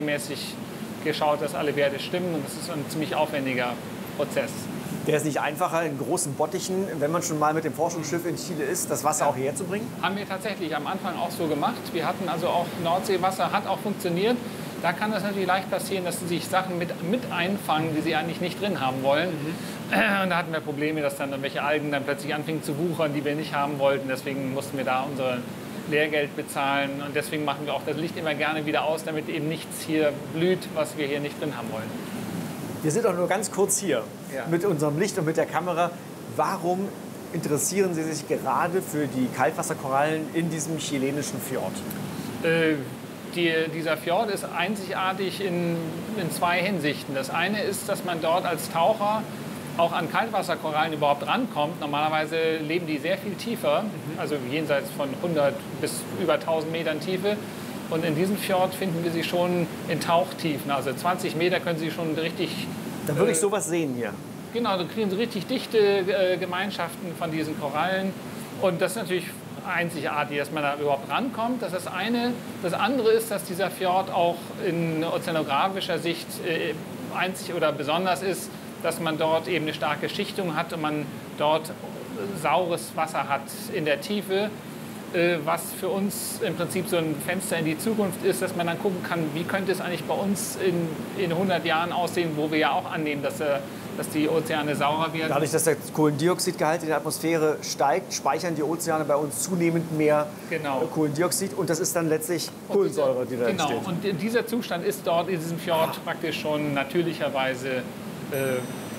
mäßig geschaut, dass alle Werte stimmen. Und das ist ein ziemlich aufwendiger Prozess. Der ist nicht einfacher, in großen Bottichen, wenn man schon mal mit dem Forschungsschiff in Chile ist, das Wasser auch hierher zu bringen? Haben wir tatsächlich am Anfang auch so gemacht. Wir hatten also auch Nordseewasser, hat auch funktioniert. Da kann es natürlich leicht passieren, dass sie sich Sachen mit einfangen, die sie eigentlich nicht drin haben wollen. Und da hatten wir Probleme, dass dann irgendwelche Algen dann plötzlich anfingen zu wuchern, die wir nicht haben wollten. Deswegen mussten wir da unser Lehrgeld bezahlen. Und deswegen machen wir auch das Licht immer gerne wieder aus, damit eben nichts hier blüht, was wir hier nicht drin haben wollen. Wir sind auch nur ganz kurz hier mit unserem Licht und mit der Kamera. Warum interessieren Sie sich gerade für die Kaltwasserkorallen in diesem chilenischen Fjord? Dieser Fjord ist einzigartig in zwei Hinsichten. Das eine ist, dass man dort als Taucher auch an Kaltwasserkorallen überhaupt rankommt. Normalerweise leben die sehr viel tiefer, also jenseits von 100 bis über 1000 Metern Tiefe. Und in diesem Fjord finden wir sie schon in Tauchtiefen. Also 20 Meter können Sie schon richtig... Dann würde ich sowas sehen hier. Genau, da kriegen Sie richtig dichte Gemeinschaften von diesen Korallen. Und das ist natürlich einzigartig, dass man da überhaupt rankommt. Das ist das eine. Das andere ist, dass dieser Fjord auch in ozeanografischer Sicht einzig oder besonders ist, dass man dort eben eine starke Schichtung hat und man dort saures Wasser hat in der Tiefe. Was für uns im Prinzip so ein Fenster in die Zukunft ist, dass man dann gucken kann, wie könnte es eigentlich bei uns in 100 Jahren aussehen, wo wir ja auch annehmen, dass die Ozeane saurer werden. Dadurch, dass der Kohlendioxidgehalt in der Atmosphäre steigt, speichern die Ozeane bei uns zunehmend mehr Kohlendioxid. Und das ist dann letztlich Kohlensäure, die da entsteht. Genau, und dieser Zustand ist dort in diesem Fjord praktisch schon natürlicherweise